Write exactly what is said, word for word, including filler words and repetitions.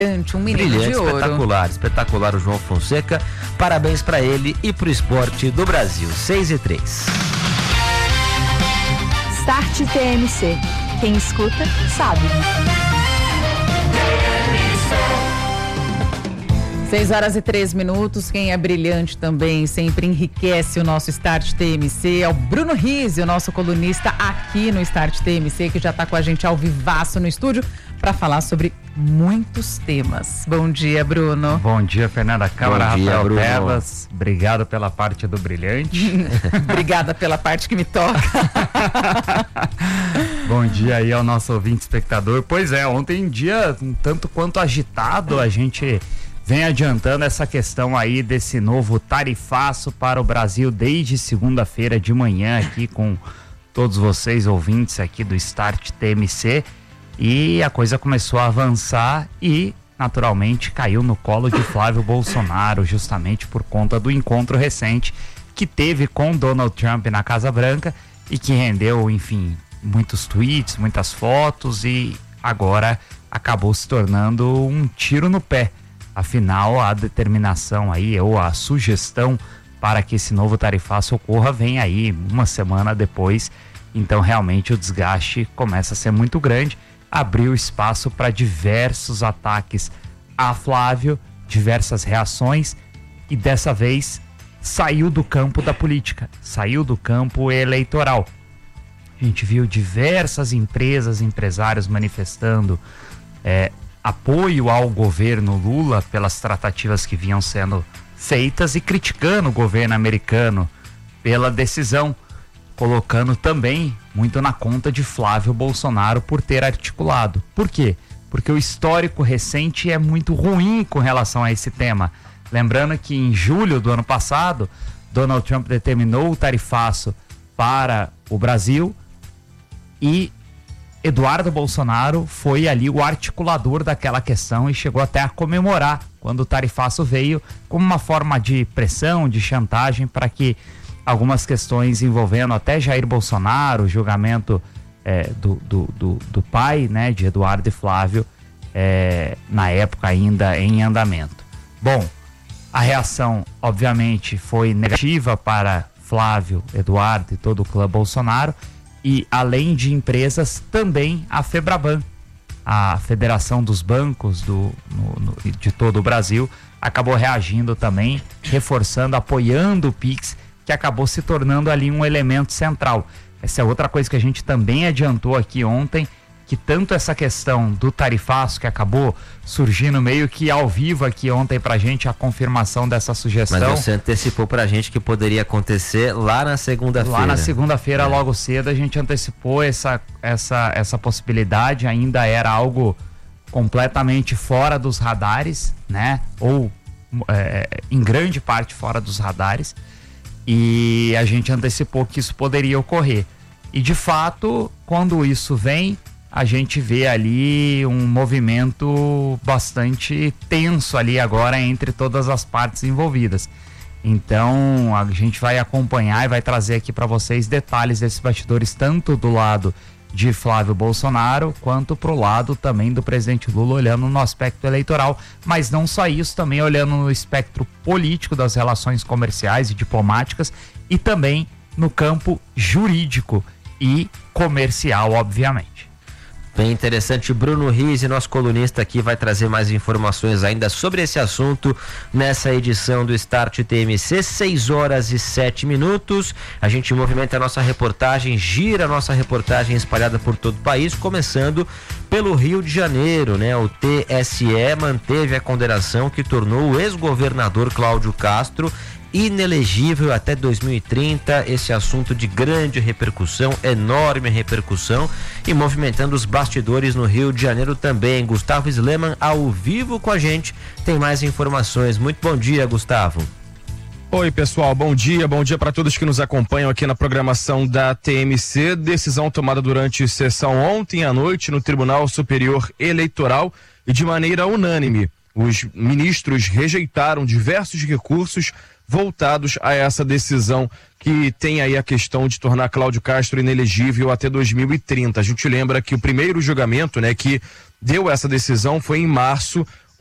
Um menino Brilhante, de ouro. espetacular, espetacular o João Fonseca. Parabéns para ele e pro esporte do Brasil. seis e três. Start T M C. Quem escuta, sabe. seis horas e três minutos. Quem é brilhante também sempre enriquece o nosso Start T M C. É o Bruno Rizzi, o nosso colunista aqui no Start T M C, que já está com a gente ao vivaço no estúdio para falar sobre muitos temas. Bom dia, Bruno. Bom dia, Fernanda Câmara, Bom dia, Rafael Bruno. Tebas. Obrigado pela parte do brilhante. Obrigada pela parte que me toca. Bom dia aí ao nosso ouvinte espectador. Pois é, ontem dia um tanto quanto agitado, a gente vem adiantando essa questão aí desse novo tarifaço para o Brasil desde segunda-feira de manhã aqui com todos vocês ouvintes aqui do Start T M C. E a coisa começou a avançar e, naturalmente, caiu no colo de Flávio Bolsonaro, justamente por conta do encontro recente que teve com Donald Trump na Casa Branca e que rendeu, enfim, muitos tweets, muitas fotos e agora acabou se tornando um tiro no pé. Afinal, a determinação aí, ou a sugestão para que esse novo tarifaço ocorra vem aí uma semana depois. Então, realmente, o desgaste começa a ser muito grande. Abriu espaço para diversos ataques a Flávio, diversas reações e dessa vez saiu do campo da política, saiu do campo eleitoral. A gente viu diversas empresas, empresários manifestando é, apoio ao governo Lula pelas tratativas que vinham sendo feitas e criticando o governo americano pela decisão, colocando também muito na conta de Flávio Bolsonaro por ter articulado. Por quê? Porque o histórico recente é muito ruim com relação a esse tema. Lembrando que em julho do ano passado, Donald Trump determinou o tarifaço para o Brasil e Eduardo Bolsonaro foi ali o articulador daquela questão e chegou até a comemorar quando o tarifaço veio como uma forma de pressão, de chantagem para que algumas questões envolvendo até Jair Bolsonaro, o julgamento é, do, do, do, do pai, né, de Eduardo e Flávio, é, na época ainda em andamento. Bom, a reação obviamente foi negativa para Flávio, Eduardo e todo o clã Bolsonaro e além de empresas também a Febraban, a Federação dos Bancos do, no, no, de todo o Brasil, acabou reagindo também, reforçando, apoiando o Pix, que acabou se tornando ali um elemento central. Essa é outra coisa que a gente também adiantou aqui ontem, que tanto essa questão do tarifaço que acabou surgindo meio que ao vivo aqui ontem pra gente, a confirmação dessa sugestão. Mas você antecipou pra gente que poderia acontecer lá na segunda-feira. Lá na segunda-feira, é. logo cedo, a gente antecipou essa, essa, essa possibilidade, ainda era algo completamente fora dos radares, né? Ou é, em grande parte fora dos radares. E a gente antecipou que isso poderia ocorrer. E de fato, quando isso vem, a gente vê ali um movimento bastante tenso ali agora entre todas as partes envolvidas. Então a gente vai acompanhar e vai trazer aqui para vocês detalhes desses bastidores, tanto do lado de Flávio Bolsonaro, quanto pro lado também do presidente Lula, olhando no aspecto eleitoral, mas não só isso, também olhando no espectro político das relações comerciais e diplomáticas e também no campo jurídico e comercial, obviamente. Bem interessante. Bruno Rizzi, nosso colunista aqui, vai trazer mais informações ainda sobre esse assunto nessa edição do Start T M C, seis horas e sete minutos. A gente movimenta a nossa reportagem, gira a nossa reportagem espalhada por todo o país, começando pelo Rio de Janeiro, né? O T S E manteve a condenação que tornou o ex-governador Cláudio Castro inelegível até dois mil e trinta, esse assunto de grande repercussão, enorme repercussão e movimentando os bastidores no Rio de Janeiro também. Gustavo Sleman ao vivo com a gente, tem mais informações. Muito bom dia, Gustavo. Oi pessoal, bom dia, bom dia para todos que nos acompanham aqui na programação da T M C. Decisão tomada durante sessão ontem à noite no Tribunal Superior Eleitoral e de maneira unânime. Os ministros rejeitaram diversos recursos voltados a essa decisão que tem aí a questão de tornar Cláudio Castro inelegível até dois mil e trinta. A gente lembra que o primeiro julgamento, né, que deu essa decisão foi em março,